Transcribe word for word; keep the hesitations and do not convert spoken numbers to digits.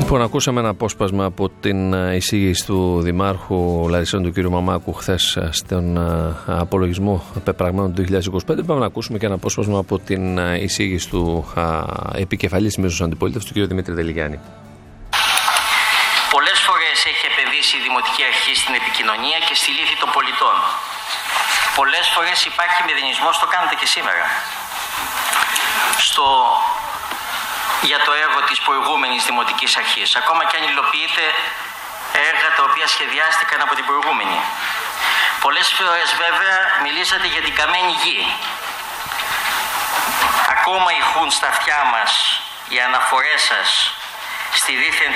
Λοιπόν, ακούσαμε ένα απόσπασμα από την εισήγηση του Δημάρχου Λαρισσών, του κ. Μαμάκου, χθες στον απολογισμό πεπραγμένων του δύο χιλιάδες είκοσι πέντε. Πάμε να ακούσουμε και ένα απόσπασμα από την εισήγηση του επικεφαλής μέσους αντιπολίτευσης, του κ. Δημήτρη Δελιγιάννη. Πολλές φορές έχει επενδύσει η Δημοτική Αρχή στην επικοινωνία και στη λύθη των πολιτών. Πολλές φορές υπάρχει μηδενισμός, το κάνετε και σήμερα, στο... για το έργο της προηγούμενης Δημοτικής Αρχής, ακόμα και αν υλοποιείται έργα τα οποία σχεδιάστηκαν από την προηγούμενη. Πολλές φορές βέβαια μιλήσατε για την καμένη γη. Ακόμα ηχούν στα αυτιά μας οι αναφορές σας στη δίθεν